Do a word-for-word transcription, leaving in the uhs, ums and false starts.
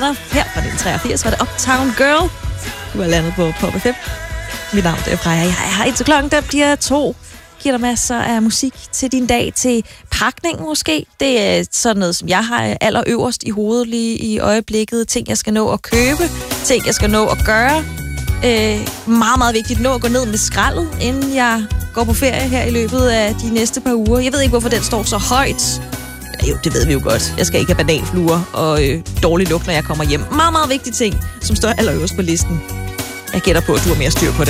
Her fra nitten treogfirs var det Uptown Girl. Du er landet på Pop F M. Mit navn er Freja. Jeg har indtil klokken, der bliver to. Giver dig masser af musik til din dag, til pakning måske. Det er sådan noget, som jeg har allerøverst i hovedet lige i øjeblikket. Ting, jeg skal nå at købe. Ting, jeg skal nå at gøre. Øh, meget, meget vigtigt nå at gå ned med skraldet, inden jeg går på ferie her i løbet af de næste par uger. Jeg ved ikke, hvorfor den står så højt. Jo, det ved vi jo godt. Jeg skal ikke have bananfluer og øh, dårlig lugt, når jeg kommer hjem. Meget, meget vigtige ting, som står allerøverst på listen. Jeg gætter på, at du har mere styr på det.